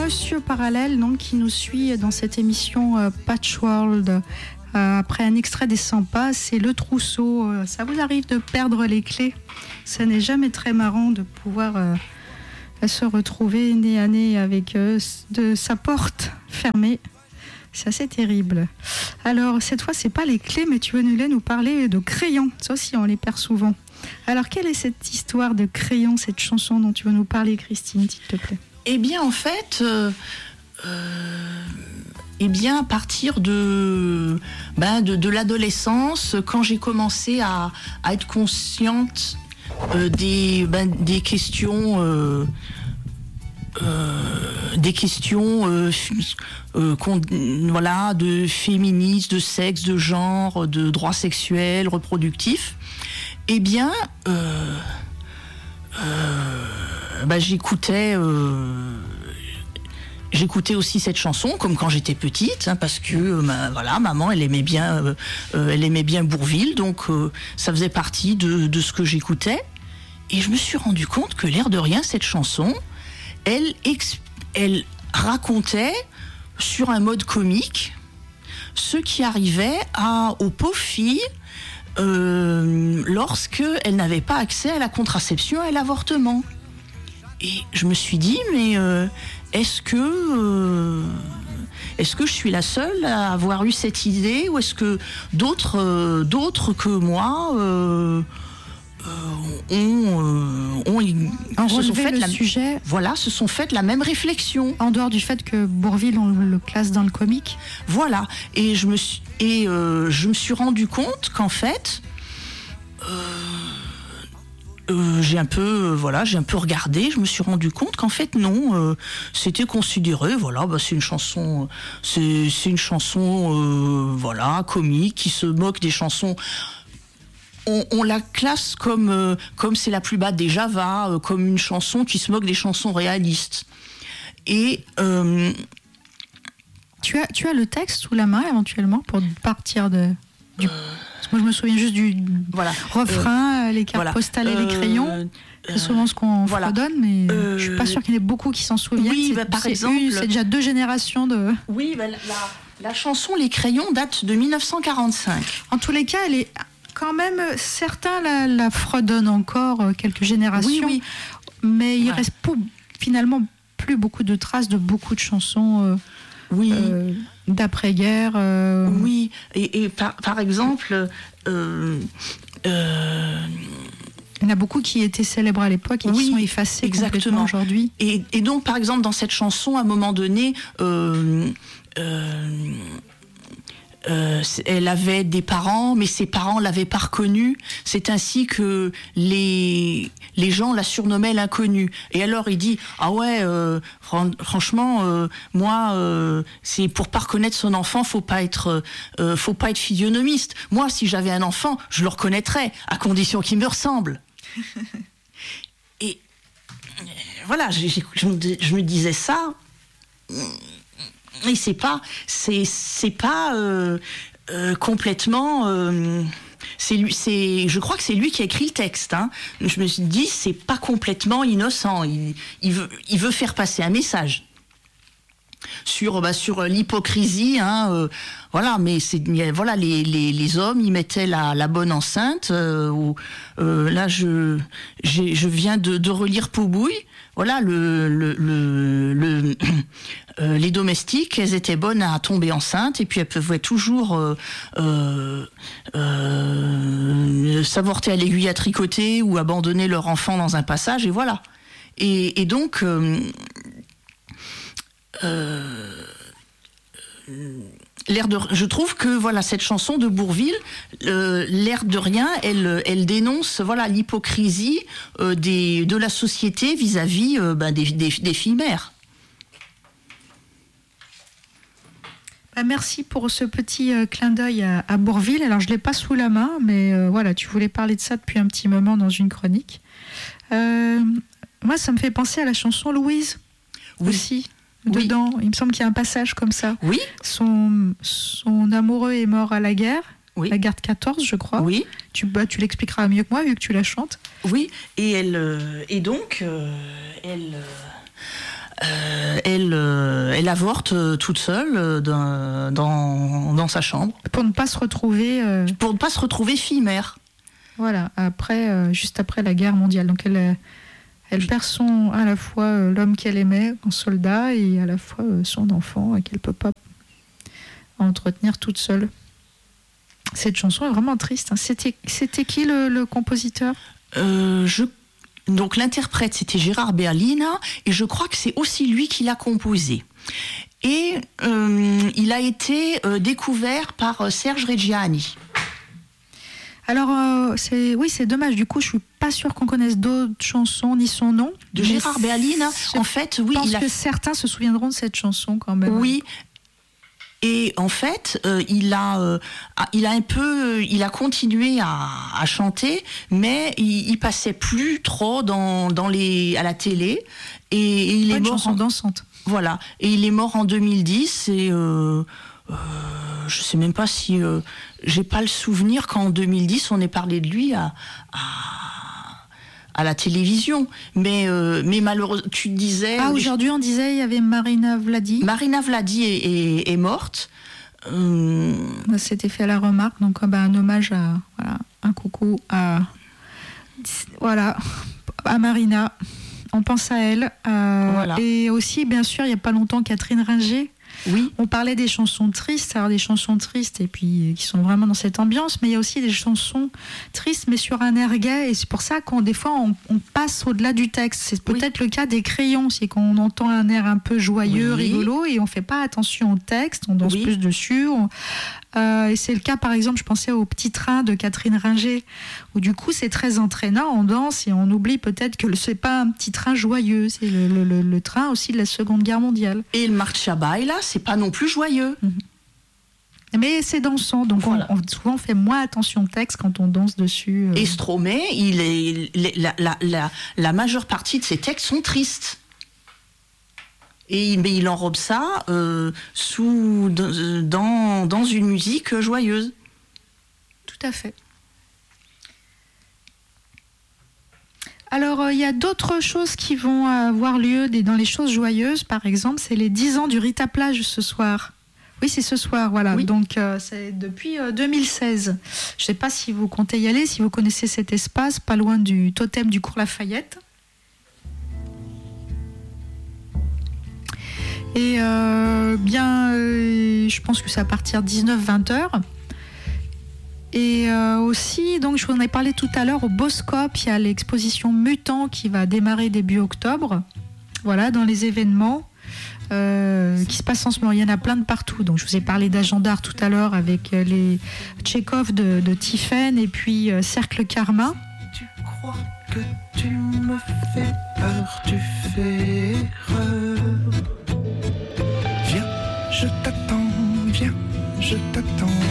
Monsieur Parallèle, donc, qui nous suit dans cette émission Patchworld. Après un extrait des 100 pas, c'est le trousseau. Ça vous arrive de perdre les clés? Ça n'est jamais très marrant de pouvoir se retrouver nez à nez avec sa porte fermée. C'est assez terrible. Alors, cette fois, c'est pas les clés, mais tu venais nous parler de crayons. Ça aussi, on les perd souvent. Alors, quelle est cette histoire de crayon, cette chanson dont tu veux nous parler, Christine, s'il te plaît? Eh bien, en fait, à partir de l'adolescence, quand j'ai commencé à être consciente des questions... de féminisme, de sexe, de genre, de droits sexuels, reproductifs, eh bien, j'écoutais aussi cette chanson, comme quand j'étais petite, parce que maman, elle aimait bien Bourvil, donc ça faisait partie de ce que j'écoutais. Et je me suis rendu compte que l'air de rien, cette chanson, elle racontait sur un mode comique ce qui arrivait aux pauvres filles lorsqu'elles n'avaient pas accès à la contraception et à l'avortement. Et je me suis dit, mais est-ce que je suis la seule à avoir eu cette idée, ou est-ce que d'autres que moi se sont fait la même réflexion. En dehors du fait que Bourvil, on le classe dans le comique. Voilà. Et je me suis rendu compte qu'en fait, j'ai un peu regardé. Je me suis rendu compte qu'en fait non, c'était considéré. C'est une chanson, comique qui se moque des chansons. On la classe comme c'est la plus bas des Java, comme une chanson qui se moque des chansons réalistes. Et tu as le texte sous la main éventuellement pour partir du. Parce que moi je me souviens juste du refrain, les cartes postales et les crayons. C'est souvent ce qu'on fredonne, mais je suis pas sûre qu'il y en ait beaucoup qui s'en souviennent. Oui, par exemple, c'est déjà 2 générations de. Oui, la chanson Les Crayons date de 1945. En tous les cas, elle est. Quand même, certains la fredonnent encore quelques générations, oui. Mais il reste finalement plus beaucoup de traces de beaucoup de chansons d'après-guerre. Oui, et par exemple... il y en a beaucoup qui étaient célèbres à l'époque et qui sont effacés complètement aujourd'hui. Et donc, par exemple, dans cette chanson, à un moment donné... elle avait des parents, mais ses parents l'avaient pas reconnue. C'est ainsi que les gens la surnommaient l'inconnue. Et alors il dit franchement, moi, c'est pour pas reconnaître son enfant, faut pas être physionomiste. Moi, si j'avais un enfant, je le reconnaîtrais, à condition qu'il me ressemble. Et voilà, je me disais ça. Et c'est pas complètement. Je crois que c'est lui qui a écrit le texte. Je me suis dit, c'est pas complètement innocent. Il veut faire passer un message sur l'hypocrisie. Mais les hommes, ils mettaient la bonne enceinte. Là, je viens de relire Poubouille. Voilà, les domestiques, elles étaient bonnes à tomber enceintes, et puis elles pouvaient toujours s'avorter à l'aiguille à tricoter ou abandonner leur enfant dans un passage, et voilà. Et donc, je trouve que cette chanson de Bourvil, l'air de rien, elle dénonce l'hypocrisie de la société vis-à-vis des filles mères. Merci pour ce petit clin d'œil à Bourvil. Alors je l'ai pas sous la main, mais tu voulais parler de ça depuis un petit moment dans une chronique. Moi, ça me fait penser à la chanson Louise aussi. Dedans, il me semble qu'il y a un passage comme ça. Oui. Son amoureux est mort à la guerre, la guerre de 14, je crois. Oui. Tu l'expliqueras mieux que moi, vu que tu la chantes. Oui, et elle avorte toute seule dans sa chambre. Pour ne pas se retrouver... Pour ne pas se retrouver fille-mère. Voilà, juste après la guerre mondiale. Donc elle perd à la fois l'homme qu'elle aimait en soldat et à la fois son enfant qu'elle ne peut pas entretenir toute seule. Cette chanson est vraiment triste. Hein. C'était qui le compositeur ? Donc l'interprète, c'était Gérard Berlin, et je crois que c'est aussi lui qui l'a composé. Et il a été découvert par Serge Reggiani. Alors, c'est dommage. Du coup, je suis pas sûre qu'on connaisse d'autres chansons ni son nom. De Gérard Berlin, en fait, oui. Je pense que certains se souviendront de cette chanson quand même. Oui. Et en fait, il a continué à chanter, mais il passait plus trop à la télé. Et il est mort. Une chanson dansante. Voilà. Et il est mort en 2010. Et je sais même pas si j'ai pas le souvenir qu'en 2010 on ait parlé de lui à la télévision, mais malheureusement tu disais. Aujourd'hui on disait il y avait Marina Vladi. Marina Vladi est morte. C'était fait à la remarque, donc un hommage un coucou à Marina. On pense à elle. Voilà. Et aussi bien sûr il y a pas longtemps Catherine Ringer. Oui. On parlait des chansons tristes, alors des chansons tristes et puis qui sont vraiment dans cette ambiance, mais il y a aussi des chansons tristes mais sur un air gai, et c'est pour ça des fois on passe au-delà du texte. C'est peut-être le cas des Crayons, c'est qu'on entend un air un peu joyeux, rigolo, et on fait pas attention au texte, on danse plus dessus. Et c'est le cas, par exemple, je pensais au Petit Train de Catherine Ringer, où du coup c'est très entraînant, on danse et on oublie peut-être que c'est pas un petit train joyeux, c'est le train aussi de la Seconde Guerre mondiale. Et le Marcia Baila, c'est pas non plus joyeux. Mais c'est dansant, donc voilà. Souvent on fait moins attention au texte quand on danse dessus. Et Stromae, la majeure partie de ses textes sont tristes. Mais il enrobe ça dans une musique joyeuse. Tout à fait. Alors, il y a d'autres choses qui vont avoir lieu dans les choses joyeuses. Par exemple, c'est les 10 ans du Rita Plage ce soir. Oui, c'est ce soir, voilà. Oui. Donc, c'est depuis 2016. Je ne sais pas si vous comptez y aller, si vous connaissez cet espace, pas loin du totem du cours Lafayette. Et je pense que c'est à partir de 19-20 heures. Et aussi, donc je vous en ai parlé tout à l'heure, au Boscope, il y a l'exposition Mutant qui va démarrer début octobre. Voilà, dans les événements qui se passent en ce moment. Il y en a plein de partout. Donc je vous ai parlé d'Agenda tout à l'heure avec les Tchekhov de Tiphaine et puis Cercle Karma. Tu crois que tu me fais peur, tu fais erreur. Viens, je t'attends,